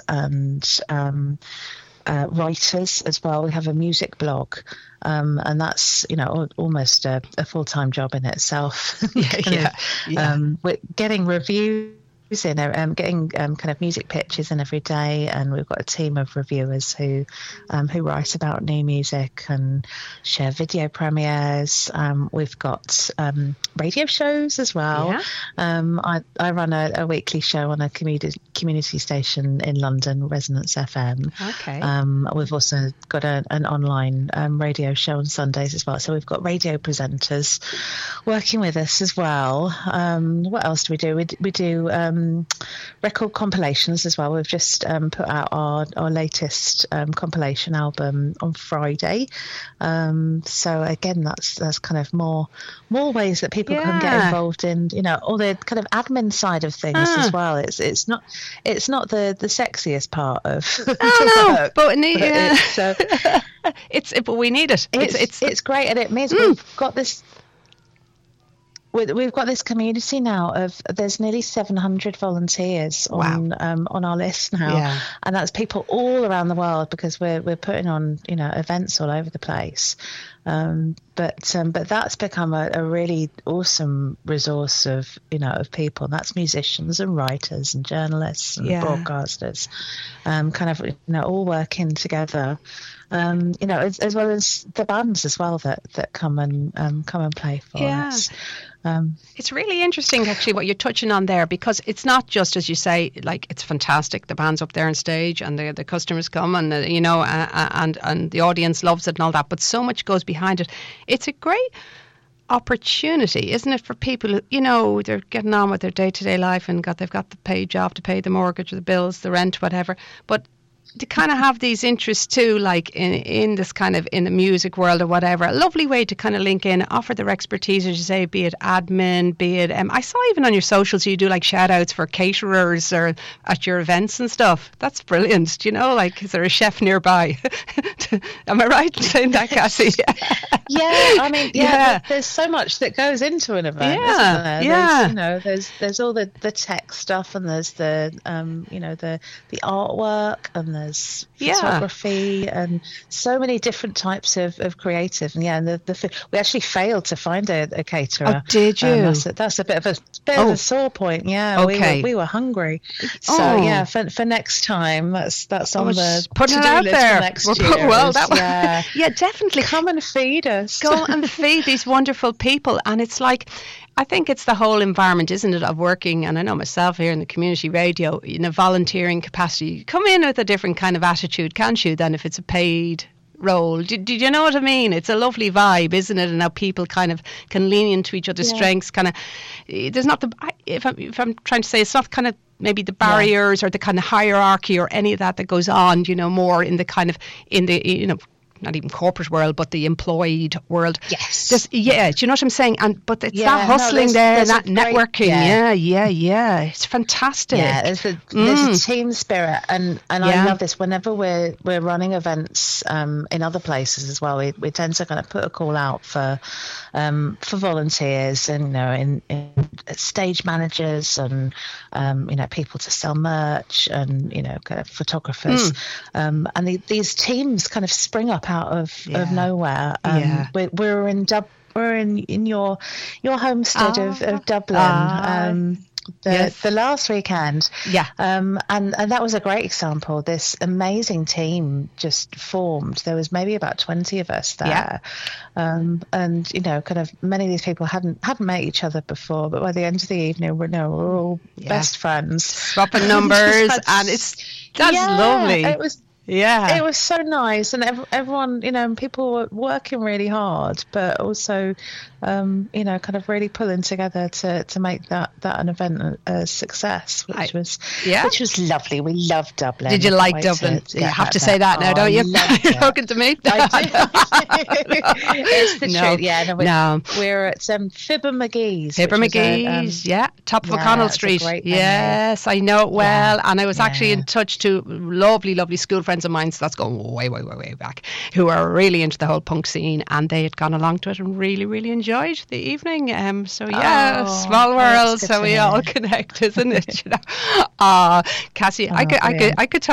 and writers as well. We have a music blog, and that's almost a full-time job in itself. We're getting reviews in, getting kind of music pitches in every day, and we've got a team of reviewers who write about new music and share video premieres. We've got radio shows as well. I run a weekly show on a community station in London, Resonance FM. We've also got an online radio show on Sundays as well. So we've got radio presenters working with us as well. What else do we do? We do record compilations as well. We've just put out our latest compilation album on Friday. So again, that's kind of more ways that people can get involved in, all the kind of admin side of things as well. It's not the sexiest part of work, but we need it. It's great, and it means we've got this. We've got this community now there's nearly 700 volunteers on our list now, and that's people all around the world, because we're putting on events all over the place. But that's become a really awesome resource of people. That's musicians and writers and journalists and broadcasters, kind of all working together. As well as the bands as well that come and play for us. It's really interesting actually what you're touching on there, because it's not just, as you say, like, it's fantastic, the band's up there on stage and the customers come and and the audience loves it and all that, but so much goes behind it. It's a great opportunity, isn't it, for people who, they're getting on with their day-to-day life and they've got the pay job to pay the mortgage or the bills, the rent, whatever, but to kind of have these interests too, like in this kind of, in the music world or whatever. A lovely way to kind of link in, offer their expertise, as you say, be it admin, be it I saw even on your socials you do like shout outs for caterers or at your events and stuff. That's brilliant. Like, is there a chef nearby? Am I right in saying that, Cassie? There's so much that goes into an event, isn't there? There's all the tech stuff, and there's the the artwork, and there's photography, and so many different types of creative. And we actually failed to find a caterer. Oh, did you? That's a bit of a sore point. We were hungry. So for next time, that's on the putting it out there for next year. Well, definitely come and feed us. Go and feed these wonderful people. And it's like, I think it's the whole environment, isn't it, of working, and I know myself here in the community radio, in a volunteering capacity, you come in with a different kind of attitude, can't you, than if it's a paid role. Do you know what I mean? It's a lovely vibe, isn't it? And how people kind of can lean into each other's strengths. Kind of, there's not if I'm trying to say, it's not kind of maybe the barriers or the kind of hierarchy or any of that goes on, more in the kind of, in the, not even corporate world, but the employed world. Yes. Do you know what I'm saying? But it's that hustling there and that networking. It's fantastic. Yeah, there's a team spirit, and I love this. Whenever we're running events in other places as well, we tend to kind of put a call out for volunteers, and in stage managers, and people to sell merch, and kind of photographers, and these teams kind of spring up out of nowhere. We're in your homestead of Dublin. The last weekend, and that was a great example. This amazing team just formed. There was maybe about 20 of us there, and kind of many of these people hadn't met each other before, but by the end of the evening, we're all best friends, swapping numbers, and that's lovely. It was so nice, and everyone, people were working really hard, but also, kind of really pulling together to make that an event a success, which was lovely. We loved Dublin. Did you like Dublin? You have to say that now, don't you? You're talking to me. It's the truth. Yeah, we're at Fibber McGee's. Top of O'Connell Street. Yes, I know it well, and I was actually in touch to lovely, lovely school friends of mine, so that's going way, way, way, way back, who are really into the whole punk scene, and they had gone along to it and really, really enjoyed the evening. Small world, so we all connect, isn't it? Cassie, I could talk